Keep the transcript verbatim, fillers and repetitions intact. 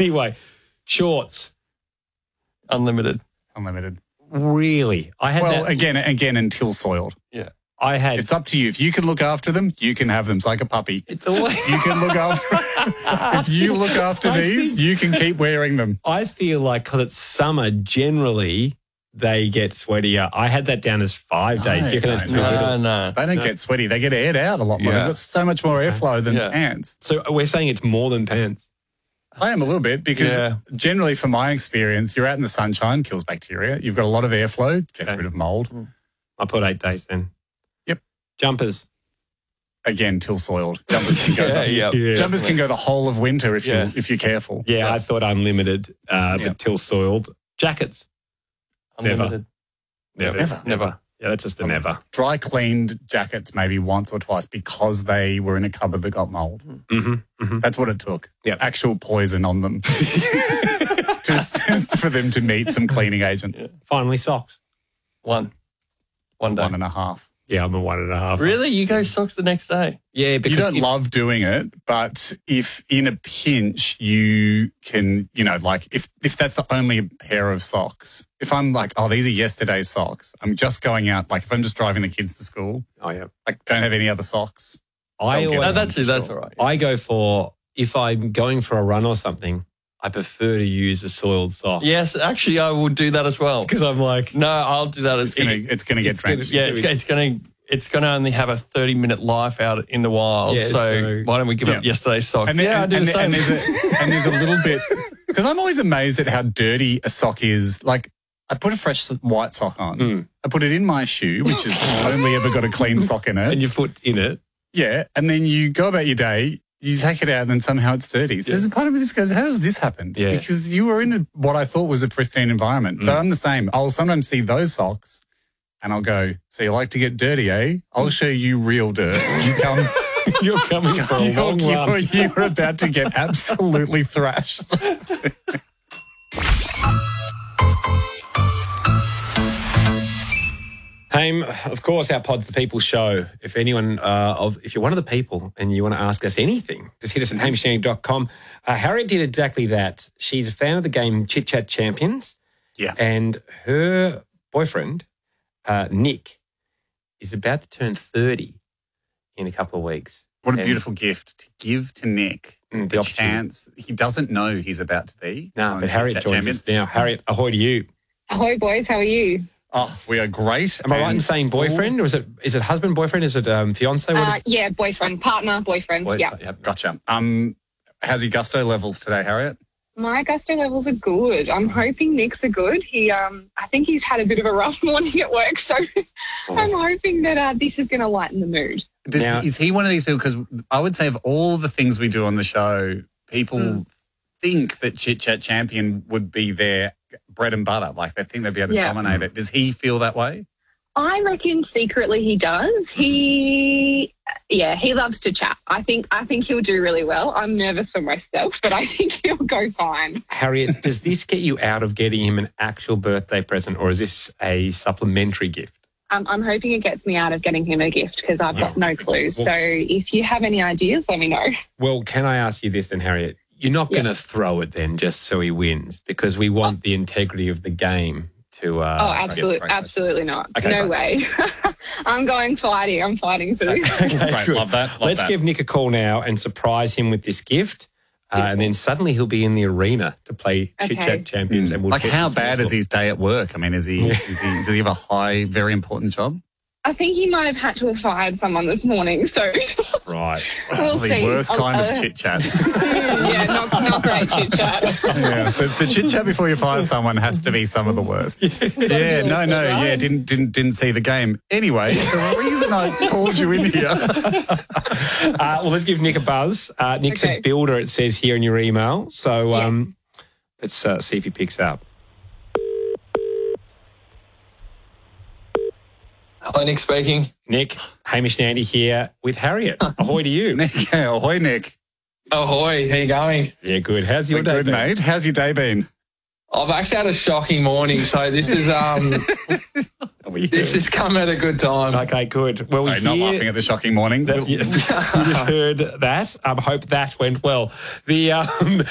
Anyway, shorts. Unlimited. Unlimited. Really? I had Well, that. again, again, until soiled. Yeah. I had. It's up to you. If you can look after them, you can have them. It's like a puppy. It's always. You can look after. If you look after I these, think- you can keep wearing them. I feel like because it's summer, generally they get sweatier. I had that down as five No, days. Do you reckon no, that's too no. little? No, no. They don't no. get sweaty. They get aired out a lot more. Yeah. They've got so much more airflow than Yeah. pants. So we're saying it's more than pants. I am a little bit because Yeah. generally, from my experience, you're out in the sunshine, kills bacteria. You've got a lot of airflow, gets Okay. rid of mold. I put eight days then. Yep. Jumpers. Again, till soiled. Jumpers can go. Yeah, the, yeah. Yeah. Jumpers can go the whole of winter if Yeah. you if you're careful. Yeah, Yeah. I thought unlimited, uh, Yeah. but till soiled. Jackets. Unlimited. Never. Never. Never. Yeah, that's just a never. Dry cleaned jackets maybe once or twice because they were in a cupboard that got mold. Mm-hmm. Mm-hmm. That's what it took. Yep. Actual poison on them. just, just for them to meet some cleaning agents. Yeah. Finally, socks. One. One day. One and a half. Yeah, I'm a one and a half. Really? You go socks the next day? Yeah, because You don't if- love doing it, but if in a pinch you can, you know, like if, if that's the only pair of socks, if I'm like, oh, these are yesterday's socks, I'm just going out, like if I'm just driving the kids to school, Oh yeah. like don't have any other socks. I I'll get No, always, that's it. That's Sure. all right. I go for if I'm going for a run or something, I prefer to use a soiled sock. Yes, actually, I would do that as well. Because I'm like, No, I'll do that as It's gonna, it's gonna get It's gonna- drenched. Yeah, it's, it's going to it's going to only have a thirty minute life out in the wild. Yeah, so, so- why don't we give Yeah. up yesterday's socks? And, then, yeah, I and, do and, the same. and there's a, and there's a little bit, because I'm always amazed at how dirty a sock is. Like, I put a fresh white sock on. Mm. I put it in my shoe, which has only ever got a clean sock in it. and your foot in it. Yeah, and then you go about your day, you take it out, and then somehow it's dirty. So Yeah. there's a part of me that goes, how does this happen? Yeah. Because you were in a, what I thought was a pristine environment. Mm. So I'm the same. I'll sometimes see those socks, and I'll go, so you like to get dirty, eh? I'll show you real dirt. You come... You're coming for a You're, long you're, run. you're about to get absolutely thrashed. Haim, of course, our Pod's the People show. If anyone, uh, of if you're one of the people and you want to ask us anything, just hit us at hamish shandy dot com. Uh, Harriet did exactly that. She's a fan of the game Chit Chat Champions. Yeah. And her boyfriend, uh, Nick, is about to turn thirty in a couple of weeks. What a And- beautiful gift to give to Nick. Mm, the the opportunity. chance. He doesn't know he's about to be. No, on but Harriet Chit Chat joins Champions. us now. Harriet, ahoy to you. Ahoy, boys. How are you? Oh, we are great. Am I right in and saying boyfriend, or is it is it husband, boyfriend? Is it um, fiance? What Uh, is- yeah, boyfriend, partner, boyfriend. what- yeah. yep. Gotcha. Um, how's your gusto levels today, Harriet? My gusto levels are good. I'm hoping Nick's are good. He, um, I think he's had a bit of a rough morning at work, so I'm hoping that uh, this is going to lighten the mood. Does Now- he, is he one of these people? Because I would say of all the things we do on the show, people Mm. think that Chit Chat Champion would be their bread and butter. Like they think they'd be able to Yeah. dominate it. Does he feel that way? I reckon secretly he does. He, yeah, he loves to chat. I think, I think he'll do really well. I'm nervous for myself, but I think he'll go fine. Harriet, does this get you out of getting him an actual birthday present, or is this a supplementary gift? Um, I'm hoping it gets me out of getting him a gift because I've got no clues. So if you have any ideas, let me know. Well, can I ask you this then, Harriet? You're not Yeah. going to throw it then just so he wins, because we want the integrity of the game to... Uh, Oh, absolutely, great. absolutely not. Okay, no great. way. I'm going fighting. I'm fighting for this. Okay, Great, good. love that. Love Let's that. give Nick a call now and surprise him with this gift. Uh, and then suddenly he'll be in the arena to play Okay. Chit Chat Champions. And we'll Like, get how some bad small is his day at work? I mean, is he, is he does he have a high, very important job? I think he might have had to have fired someone this morning. So talk. Right. we'll the see. worst I'll- kind uh, of chit chat. mm, yeah, not, not great chit chat. Yeah, the, the chit chat before you fire someone has to be some of the worst. Yeah, no, no, yeah, didn't didn't didn't see the game. Anyway, the reason I called you in here. Uh, well, let's give Nick a buzz. Uh, Nick's Okay. a builder, it says here in your email. So Yes. um, let's uh, see if he picks up. Hello, Nick speaking. Nick, Hamish and Andy here with Harriet. Ahoy to you. Nick, yeah, ahoy, Nick. Ahoy, how you going? Yeah, good. How's your We're day good, been? mate. How's your day been? I've actually had a shocking morning, so this is um Are we this here? has come at a good time. Okay, good. Well, we Sorry, not hear laughing at the shocking morning. that, you, you just heard that. I um, hope that went well. The um,